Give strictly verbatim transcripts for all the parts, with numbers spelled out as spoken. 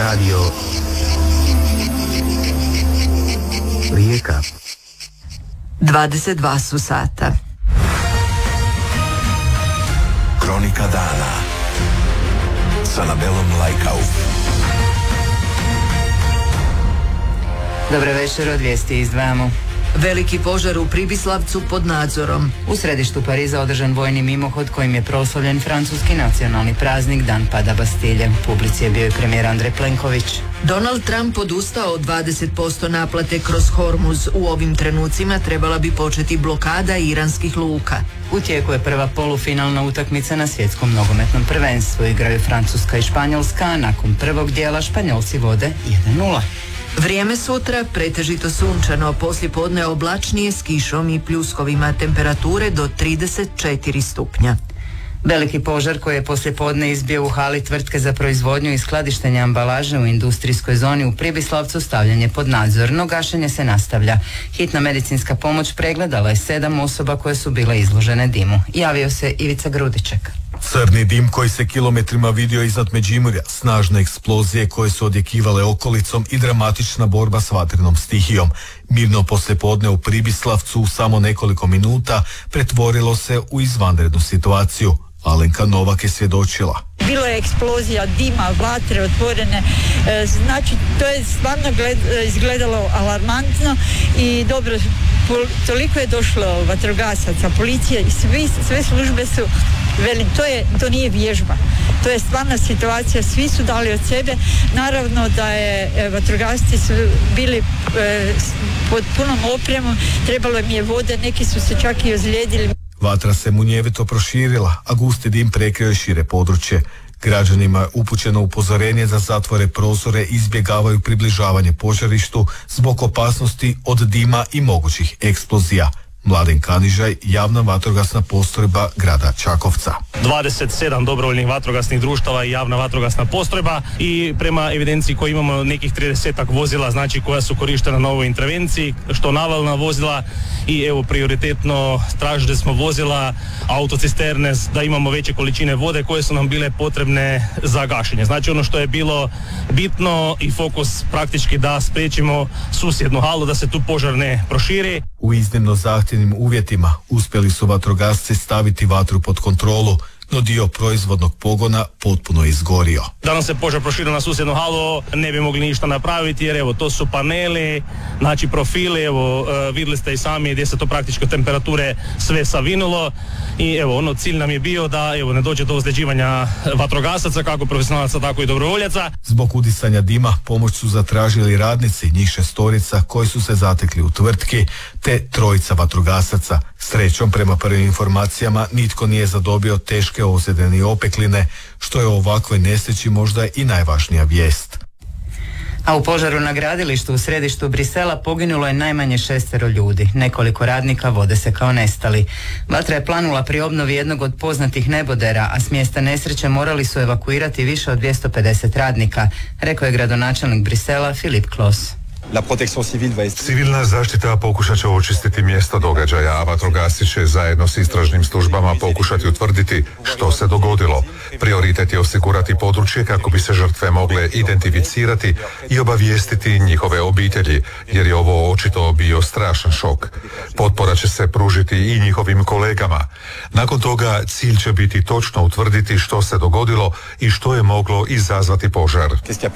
Radio Rijeka. dvadeset dva su sata. Kronika dana sa Anabelom Lajkau. Dobro večer, od vijesti izdvajamo. Veliki požar u Pribislavcu pod nadzorom. U središtu Pariza održan vojni mimohod kojim je proslavljen francuski nacionalni praznik Dan pada Bastilje. U publici je bio i premijer Andrej Plenković. Donald Trump odustao od dvadeset posto naplate kroz Hormuz. U ovim trenucima trebala bi početi blokada iranskih luka. U tijeku je prva polufinalna utakmica na svjetskom nogometnom prvenstvu. Igraju Francuska i Španjolska, a nakon prvog dijela Španjolci vode jedan nula. Vrijeme sutra pretežito sunčano, poslijepodne oblačnije s kišom i pljuskovima, temperature do trideset četiri stupnja. Veliki požar koji je poslijepodne izbio u hali tvrtke za proizvodnju i skladištenje ambalaže u industrijskoj zoni u Pribislavcu stavljen je pod nadzor, no gašenje se nastavlja. Hitna medicinska pomoć pregledala je sedam osoba koje su bile izložene dimu. Javio se Ivica Grudiček. Crni dim koji se kilometrima vidio iznad Međimurja, snažne eksplozije koje su odjekivale okolicom i dramatična borba s vatrenom stihijom. Mirno poslijepodne u Pribislavcu u samo nekoliko minuta pretvorilo se u izvanrednu situaciju. Alenka Novak je svjedočila. Bilo je eksplozija, dima, vatre otvorene, e, znači to je stvarno gled, izgledalo alarmantno i dobro, pol, toliko je došlo vatrogasaca, policije i svi, sve službe su, velim, to, je, to nije vježba, to je stvarna situacija, svi su dali od sebe, naravno da je e, vatrogasci su bili e, pod punom opremom, trebalo im je vode, neki su se čak i ozlijedili. Vatra se munjevito proširila, a gusti dim prekrio je šire područje. Građanima je upućeno upozorenje da zatvore prozore i izbjegavaju približavanje požarištu zbog opasnosti od dima i mogućih eksplozija. Mladen Kanižaj, javna vatrogasna postrojba grada Čakovca. dvadeset sedam dobrovoljnih vatrogasnih društava i javna vatrogasna postrojba i prema evidenciji koju imamo nekih tridesetak vozila, znači koja su korištena na ovoj intervenciji, što navalna vozila i evo prioritetno tražili smo vozila, autocisterne, da imamo veće količine vode koje su nam bile potrebne za gašenje. Znači ono što je bilo bitno i fokus praktički da spriječimo susjednu halu da se tu požar ne proširi. U iznimno zahtjevnim uvjetima uspjeli su vatrogasci staviti vatru pod kontrolu, no dio proizvodnog pogona potpuno izgorio. Da nam se požar proširio na susjednu halu, ne bi mogli ništa napraviti jer evo to su paneli, znači profili, evo vidjeli ste i sami gdje se to praktički od temperature sve savinulo i evo ono cilj nam je bio da evo ne dođe do ozljeđivanja vatrogasaca, kako profesionalaca tako i dobrovoljaca. Zbog udisanja dima pomoć su zatražili radnici, njih šestorica koji su se zatekli u tvrtki, te trojica vatrogasaca. Srećom, prema prvim informacijama, nitko nije zadobio teške ozljede ni opekline, što je u ovakvoj nesreći možda i najvažnija vijest. A u požaru na gradilištu u središtu Brisela poginulo je najmanje šestero ljudi. Nekoliko radnika vode se kao nestali. Vatra je planula pri obnovi jednog od poznatih nebodera, a s mjesta nesreće morali su evakuirati više od dvjesto pedeset radnika, rekao je gradonačelnik Brisela Filip Klos. Civilna zaštita pokušat će očistiti mjesto događaja, a vatrogasci će zajedno s istražnim službama pokušati utvrditi što se dogodilo. Prioritet je osigurati područje kako bi se žrtve mogle identificirati i obavijestiti njihove obitelji, jer je ovo očito bio strašan šok. Potpora će se pružiti i njihovim kolegama. Nakon toga cilj će biti točno utvrditi što se dogodilo i što je moglo izazvati požar.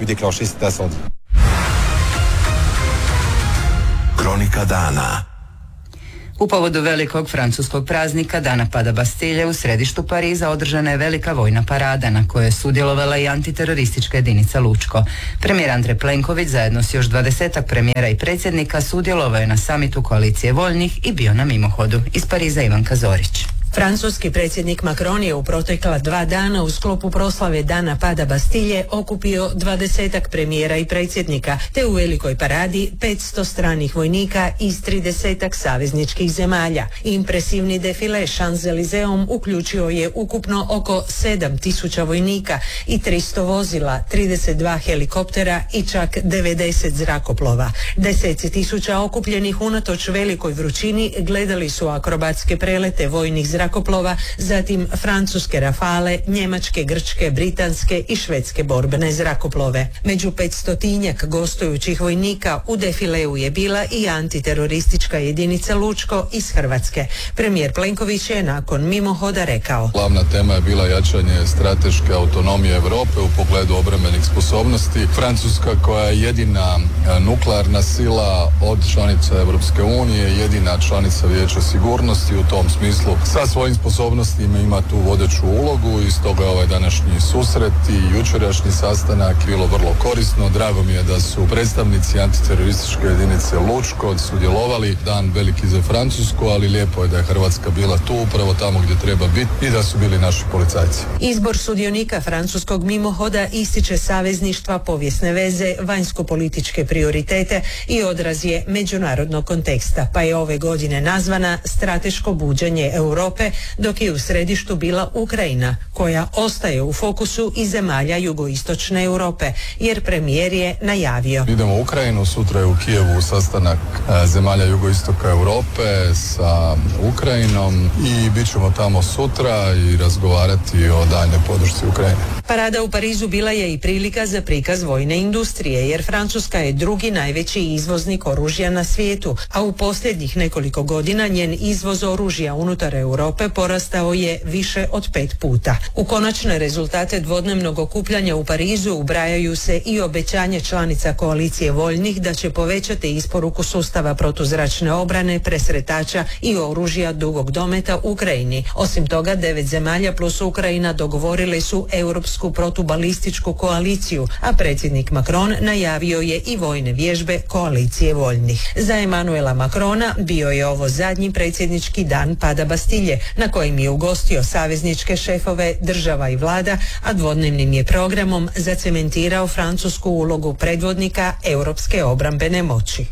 Kronika dana. U povodu velikog francuskog praznika Dana pada Bastilje u središtu Pariza održana je velika vojna parada na kojoj je sudjelovala i antiteroristička jedinica Lučko. Premijer Andrej Plenković zajedno s još dvadesetak premijera i predsjednika sudjelovao je na samitu koalicije voljnih i bio na mimohodu. Iz Pariza Ivanka Zorić. Francuski predsjednik Macron je u protekla dva dana u sklopu proslave Dana pada Bastilje okupio dvadesetak premijera i predsjednika, te u velikoj paradi petsto stranih vojnika iz tridesetak savezničkih zemalja. Impresivni defile Champs-Elyseeom uključio je ukupno oko sedam tisuća vojnika i tristo vozila, trideset dva helikoptera i čak devedeset zrakoplova. Deseci tisuća okupljenih unatoč velikoj vrućini gledali su akrobatske prelete vojnih zrakoplova zrakoplova, zatim francuske Rafale, njemačke, grčke, britanske i švedske borbene zrakoplove. Među petstotinjak gostujućih vojnika u defileu je bila i antiteroristička jedinica Lučko iz Hrvatske. Premijer Plenković je nakon mimohoda rekao: Glavna tema je bila jačanje strateške autonomije Europe u pogledu obrambenih sposobnosti. Francuska, koja je jedina nuklearna sila od članica Europske unije, jedina članica Vijeća sigurnosti, u tom smislu sa svojim sposobnostima ima tu vodeću ulogu i stoga ovaj današnji susret i jučerašnji sastanak bilo vrlo korisno. Drago mi je da su predstavnici antiterorističke jedinice Lučko sudjelovali. Dan veliki za Francusku, ali lijepo je da je Hrvatska bila tu upravo tamo gdje treba biti i da su bili naši policajci. Izbor sudionika francuskog mimohoda ističe savezništva, povijesne veze, vanjsko-političke prioritete i odraz je međunarodnog konteksta, pa je ove godine nazvana Strateško buđenje Europe, dok je u središtu bila Ukrajina, koja ostaje u fokusu i zemalja jugoistočne Europe, jer premijer je najavio: Idemo u Ukrajinu, sutra je u Kijevu sastanak zemalja jugoistoka Europe sa Ukrajinom i bit ćemo tamo sutra i razgovarati o daljnjoj podršci Ukrajine. Parada u Parizu bila je i prilika za prikaz vojne industrije, jer Francuska je drugi najveći izvoznik oružja na svijetu, a u posljednjih nekoliko godina njen izvoz oružja unutar Europe porastao je više od pet puta. U konačne rezultate dvodnevnog okupljanja u Parizu ubrajaju se i obećanje članica koalicije voljnih da će povećati isporuku sustava protuzračne obrane, presretača i oružja dugog dometa Ukrajini. Osim toga, devet zemalja plus Ukrajina dogovorile su europsku protubalističku koaliciju, a predsjednik Macron najavio je i vojne vježbe koalicije voljnih. Za Emanuela Macrona bio je ovo zadnji predsjednički dan pada Bastilje, na kojim je ugostio savezničke šefove država i vlada, a dvodnevnim je programom zacementirao francusku ulogu predvodnika europske obrambene moći.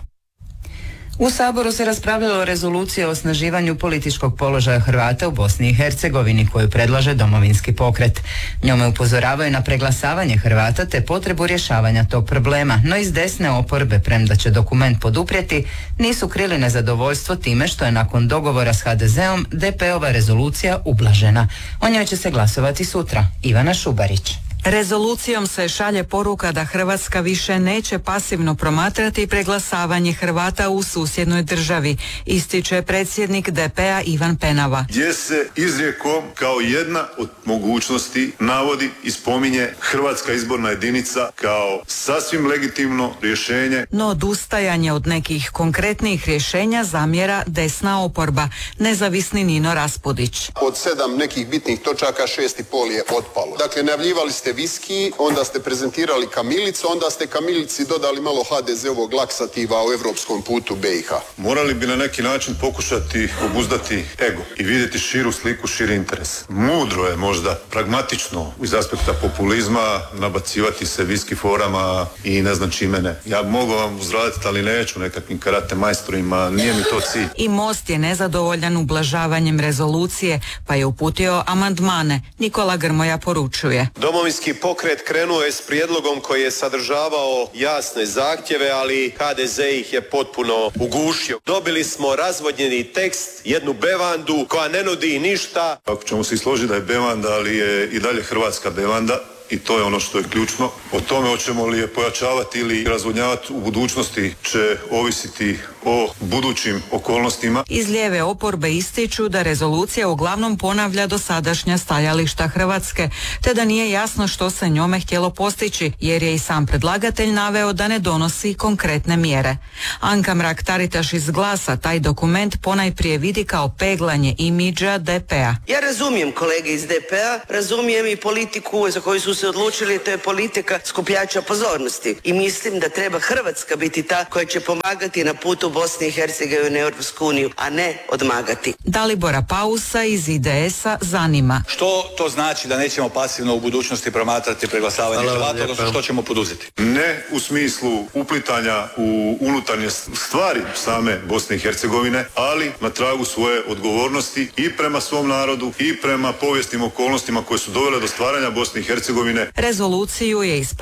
U Saboru se raspravljalo o rezoluciji o osnaživanju političkog položaja Hrvata u Bosni i Hercegovini koju predlaže Domovinski pokret. Njome upozoravaju na preglasavanje Hrvata te potrebu rješavanja tog problema, no iz desne oporbe, premda će dokument poduprijeti, nisu krili nezadovoljstvo time što je nakon dogovora s ha de zeom de pe ova rezolucija ublažena. O njoj će se glasovati sutra. Ivana Šubarić. Rezolucijom se šalje poruka da Hrvatska više neće pasivno promatrati preglasavanje Hrvata u susjednoj državi, ističe predsjednik de pe a Ivan Penava. Gdje se izrijekom kao jedna od mogućnosti navodi i spominje Hrvatska izborna jedinica kao sasvim legitimno rješenje. No odustajanje od nekih konkretnih rješenja zamjera desna oporba, nezavisni Nino Raspudić. Od sedam nekih bitnih točaka šest i pol je otpalo. Dakle, najavljivali ste viski, onda ste prezentirali kamilicu, onda ste kamilici dodali malo ha de zeovog laksativa o evropskom putu be i ha. Morali bi na neki način pokušati obuzdati ego i vidjeti širu sliku, širi interes. Mudro je možda, pragmatično iz aspekta populizma nabacivati se viski forama i ne znam čime ne. Ja mogu vam uzraditi, ali neću nekakvim karate majstorima, nije mi to cilj. I Most je nezadovoljan ublažavanjem rezolucije, pa je uputio amandmane. Nikola Grmoja poručuje: Domovinski pokret krenuo je s prijedlogom koji je sadržavao jasne zahtjeve, ali ha de ze ih je potpuno ugušio. Dobili smo razvodnjeni tekst, jednu bevandu koja ne nudi ništa. Ako ćemo se i složiti da je bevanda, ali je i dalje hrvatska bevanda. I to je ono što je ključno. O tome hoćemo li je pojačavati ili razvodnjavati u budućnosti će ovisiti o budućim okolnostima. Iz lijeve oporbe ističu da rezolucija uglavnom ponavlja dosadašnja stajališta Hrvatske, te da nije jasno što se njome htjelo postići, jer je i sam predlagatelj naveo da ne donosi konkretne mjere. Anka Mrak-Taritaš iz Glasa taj dokument ponajprije vidi kao peglanje imidža de pe a. Ja razumijem kolege iz de pe a, razumijem i politiku za koju su se odlučili, to je politika skupljača pozornosti. I mislim da treba Hrvatska biti ta koja će pomagati na putu Bosne i Hercegovine u Europsku uniju, a ne odmagati. Dalibora Pausa iz i de es a zanima. Što to znači da nećemo pasivno u budućnosti promatrati preglasavanje Hrvata, odnosno što ćemo poduzeti? Ne u smislu uplitanja u unutarnje stvari same Bosne i Hercegovine, ali na tragu svoje odgovornosti i prema svom narodu i prema povijesnim okolnostima koje su dovele do stvaranja Bosne i Hercegovine. Rezoluciju je